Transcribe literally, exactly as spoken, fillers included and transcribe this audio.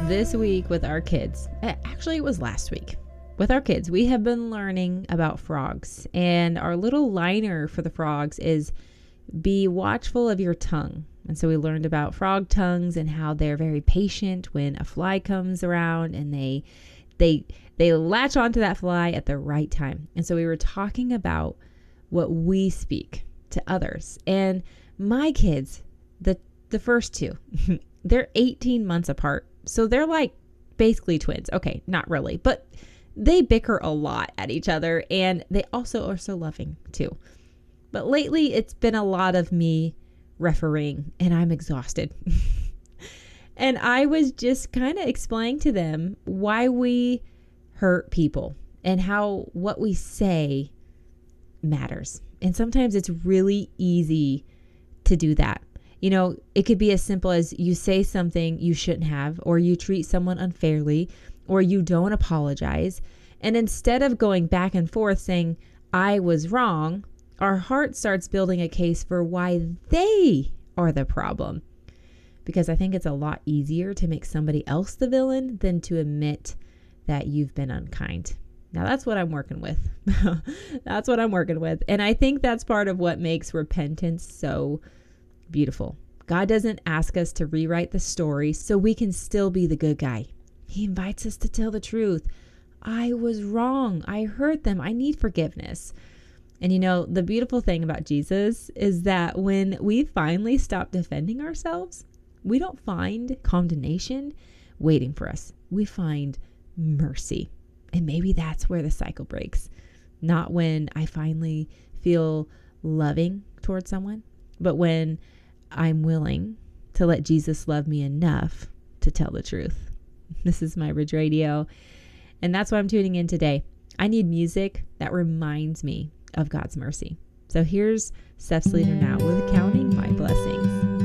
This week with our kids, actually it was last week, with our kids, we have been learning about frogs. And our little liner for the frogs is be watchful of your tongue. And so we learned about frog tongues and how they're very patient when a fly comes around, and they they they latch onto that fly at the right time. And so we were talking about what we speak to others. And my kids, the the first two, they're eighteen months apart. So they're like basically twins. Okay, not really, but they bicker a lot at each other, and they also are so loving too. But lately it's been a lot of me refereeing, and I'm exhausted. And I was just kind of explaining to them why we hurt people and how what we say matters. And sometimes it's really easy to do that. You know, it could be as simple as you say something you shouldn't have, or you treat someone unfairly, or you don't apologize. And instead of going back and forth saying, I was wrong, our heart starts building a case for why they are the problem. Because I think it's a lot easier to make somebody else the villain than to admit that you've been unkind. Now that's what I'm working with. That's what I'm working with. And I think that's part of what makes repentance so beautiful. God doesn't ask us to rewrite the story so we can still be the good guy. He invites us to tell the truth. I was wrong. I hurt them. I need forgiveness. And you know, the beautiful thing about Jesus is that when we finally stop defending ourselves, we don't find condemnation waiting for us. We find mercy. And maybe that's where the cycle breaks. Not when I finally feel loving towards someone, but when I'm willing to let Jesus love me enough to tell the truth. This is My Ridge Radio, and that's why I'm tuning in today. I need music that reminds me of God's mercy. So here's Steph's Leader Now with Counting My Blessings.